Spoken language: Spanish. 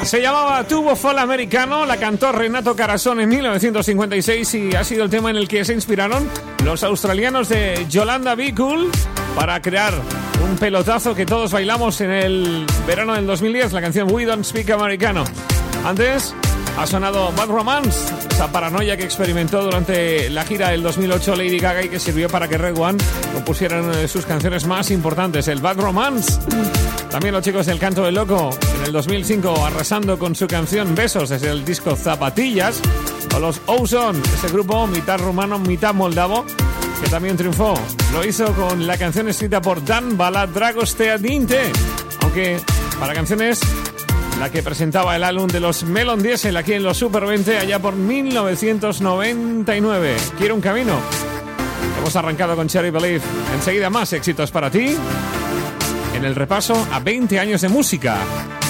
Se llamaba Tubo Folk Americano, la cantó Renato Carasón en 1956 y ha sido el tema en el que se inspiraron los australianos de Yolanda Be Cool para crear un pelotazo que todos bailamos en el verano del 2010, la canción We Don't Speak Americano. Antes ha sonado Bad Romance, esa paranoia que experimentó durante la gira del 2008 Lady Gaga y que sirvió para que Red One compusieran una de sus canciones más importantes, el Bad Romance. También los chicos del Canto del Loco en el 2005 arrasando con su canción Besos desde el disco Zapatillas, o los Ozone, ese grupo mitad rumano, mitad moldavo, que también triunfó. Lo hizo con la canción escrita por Dan Baladragosteadinte, aunque para canciones la que presentaba el álbum de los Melon Diesel aquí en los Super 20 allá por 1999. Quiero un camino. Hemos arrancado con Cherry Believe. Enseguida más éxitos para ti en el repaso a 20 años de música.